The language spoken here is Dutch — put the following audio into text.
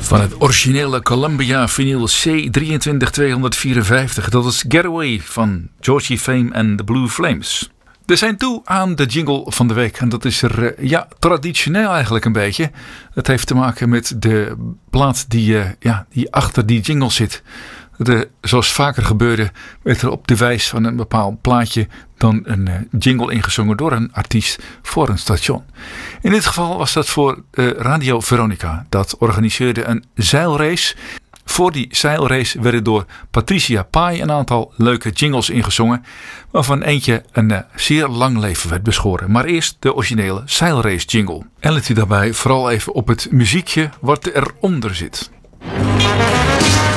Van het originele Columbia vinyl C23254. Dat is Getaway van Georgie Fame en The Blue Flames. We zijn toe aan de jingle van de week. En dat is er traditioneel eigenlijk een beetje. Het heeft te maken met de plaat die achter die jingle zit. Zoals vaker gebeurde, werd er op de wijs van een bepaald plaatje dan een jingle ingezongen door een artiest voor een station. In dit geval was dat voor Radio Veronica. Dat organiseerde een zeilrace. Voor die zeilrace werden door Patricia Pai een aantal leuke jingles ingezongen, waarvan eentje een zeer lang leven werd beschoren. Maar eerst de originele zeilrace jingle. En let u daarbij vooral even op het muziekje wat eronder zit.